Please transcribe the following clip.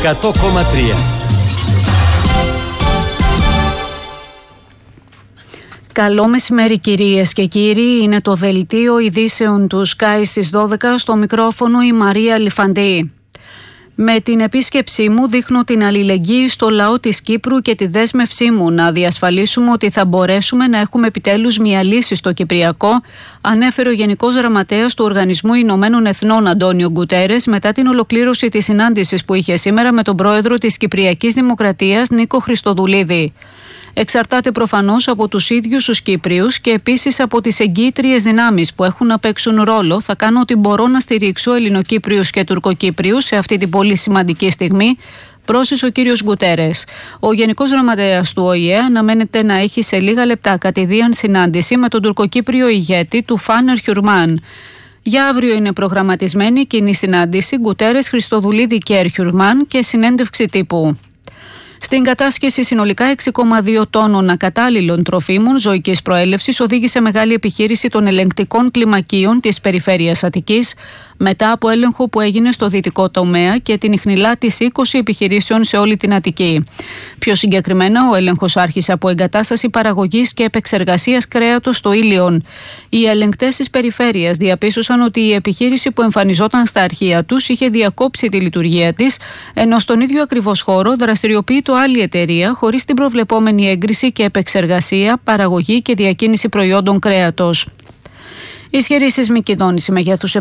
100,3. Καλό μεσημέρι κυρίες και κύριοι, είναι το δελτίο ειδήσεων του Sky στις 12, στο μικρόφωνο η Μαρία Λιφαντή. Με την επίσκεψή μου δείχνω την αλληλεγγύη στο λαό της Κύπρου και τη δέσμευσή μου να διασφαλίσουμε ότι θα μπορέσουμε να έχουμε επιτέλους μια λύση στο Κυπριακό, ανέφερε ο Γενικός Γραμματέας του Οργανισμού Ηνωμένων Εθνών Αντώνιο Γκουτέρες μετά την ολοκλήρωση της συνάντησης που είχε σήμερα με τον πρόεδρο της Κυπριακής Δημοκρατίας Νίκο Χριστοδουλίδη. Εξαρτάται προφανώς από τους ίδιους τους Κύπριους και επίσης από τις εγκύτριες δυνάμεις που έχουν να παίξουν ρόλο. Θα κάνω ό,τι μπορώ να στηρίξω Ελληνοκύπριους και Τουρκοκύπριους σε αυτή την πολύ σημαντική στιγμή, πρόσθεσε ο κύριος Γκουτέρες. Ο Γενικός Γραμματέας του ΟΗΕ αναμένεται να έχει σε λίγα λεπτά κατηδίαν συνάντηση με τον Τουρκοκύπριο ηγέτη του Φάνερ Χιουρμάν. Για αύριο είναι προγραμματισμένη κοινή συνάντηση Γκουτέρες, Χριστοδουλίδη και Ερχιουρμάν και συνέντευξη τύπου. Στην κατάσχεση συνολικά 6,2 τόνων ακατάλληλων τροφίμων ζωικής προέλευσης οδήγησε μεγάλη επιχείρηση των ελεγκτικών κλιμακίων της περιφέρειας Αττικής μετά από έλεγχο που έγινε στο δυτικό τομέα και την ιχνηλάτηση 20 επιχειρήσεων σε όλη την Αττική. Πιο συγκεκριμένα, ο έλεγχος άρχισε από εγκατάσταση παραγωγής και επεξεργασίας κρέατος στο Ήλιον. Οι ελεγκτές της περιφέρειας διαπίστωσαν ότι η επιχείρηση που εμφανιζόταν στα αρχεία τους είχε διακόψει τη λειτουργία της, ενώ στον ίδιο ακριβώς χώρο δραστηριοποιείται άλλη εταιρεία χωρίς την προβλεπόμενη έγκριση και επεξεργασία, παραγωγή και διακίνηση προϊόντων κρέατος. Ισχυρή σεισμική δόνηση μεγέθους